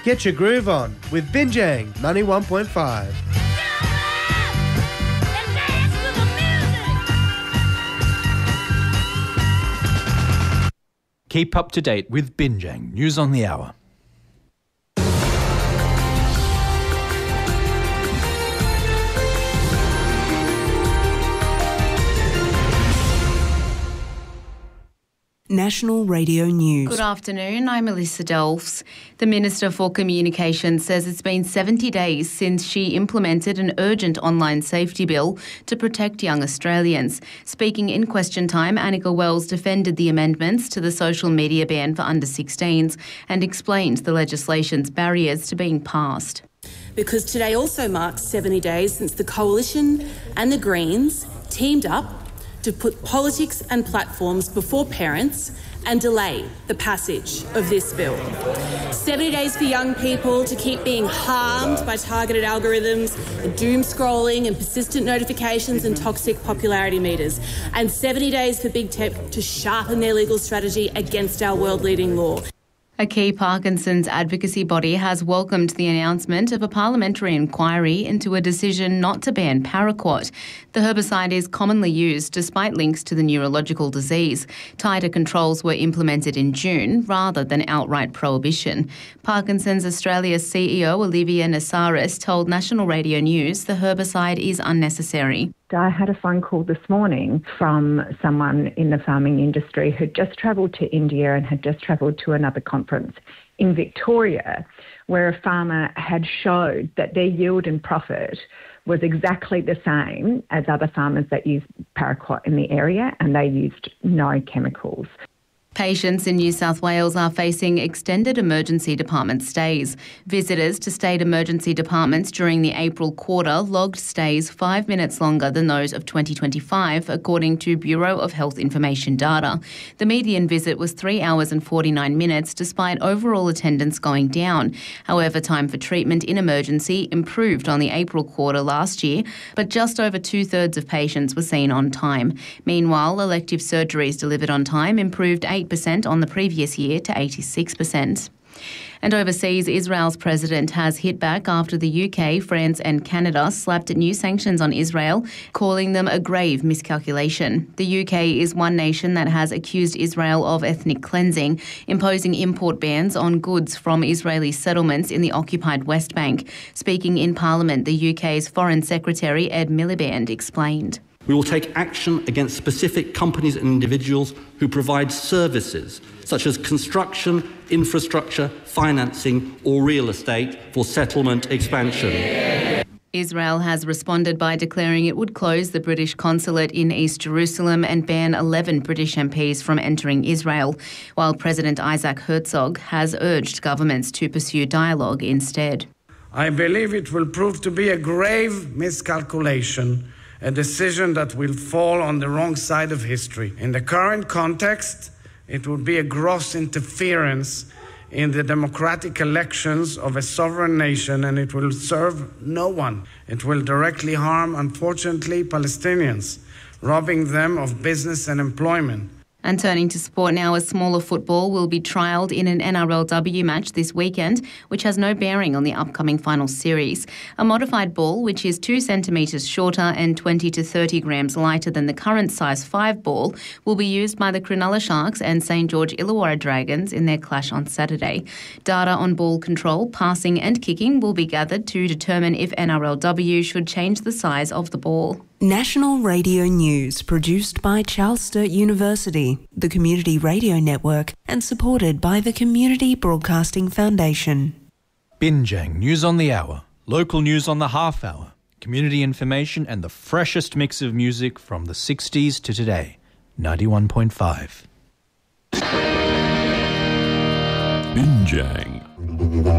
Get your groove on with Binjang 91.5. Keep up to date with Binjang News on the Hour. National Radio News. Good afternoon, I'm Melissa Delfs. The Minister for Communications says it's been 70 days since she implemented an urgent online safety bill to protect young Australians. Speaking in question time, Annika Wells defended the amendments to the social media ban for under 16s and explained the legislation's barriers to being passed. Because today also marks 70 days since the Coalition and the Greens teamed up to put politics and platforms before parents and delay the passage of this bill. 70 days for young people to keep being harmed by targeted algorithms, doom scrolling and persistent notifications and toxic popularity meters. And 70 days for big tech to sharpen their legal strategy against our world-leading law. A key Parkinson's advocacy body has welcomed the announcement of a parliamentary inquiry into a decision not to ban paraquat. The herbicide is commonly used despite links to the neurological disease. Tighter controls were implemented in June rather than outright prohibition. Parkinson's Australia's CEO Olivia Nassaris told National Radio News the herbicide is unnecessary. I had a phone call this morning from someone in the farming industry who'd just travelled to India and had just travelled to another conference in Victoria where a farmer had showed that their yield and profit was exactly the same as other farmers that use paraquat in the area, and they used no chemicals. Patients in New South Wales are facing extended emergency department stays. Visitors to state emergency departments during the April quarter logged stays 5 minutes longer than those of 2025, according to Bureau of Health Information data. The median visit was 3 hours and 49 minutes, despite overall attendance going down. However, time for treatment in emergency improved on the April quarter last year, but just over 2/3 of patients were seen on time. Meanwhile, elective surgeries delivered on time improved 8% on the previous year to 86%. And overseas, Israel's president has hit back after the UK, France and Canada slapped new sanctions on Israel, calling them a grave miscalculation. The UK is one nation that has accused Israel of ethnic cleansing, imposing import bans on goods from Israeli settlements in the occupied West Bank. Speaking in Parliament, the UK's Foreign Secretary Ed Miliband explained. We will take action against specific companies and individuals who provide services such as construction, infrastructure, financing or real estate for settlement expansion. Israel has responded by declaring it would close the British consulate in East Jerusalem and ban 11 British MPs from entering Israel, while President Isaac Herzog has urged governments to pursue dialogue instead. I believe it will prove to be a grave miscalculation, a decision that will fall on the wrong side of history. In the current context, it would be a gross interference in the democratic elections of a sovereign nation, and it will serve no one. It will directly harm, unfortunately, Palestinians, robbing them of business and employment. And turning to sport now, a smaller football will be trialled in an NRLW match this weekend, which has no bearing on the upcoming final series. A modified ball, which is 2 centimetres shorter and 20 to 30 grams lighter than the current size 5 ball, will be used by the Cronulla Sharks and St George Illawarra Dragons in their clash on Saturday. Data on ball control, passing and kicking will be gathered to determine if NRLW should change the size of the ball. National Radio News, produced by Charles Sturt University, the Community Radio Network, and supported by the Community Broadcasting Foundation. Binjang News on the Hour, local news on the half hour, community information and the freshest mix of music from the 60s to today. 91.5. Binjang.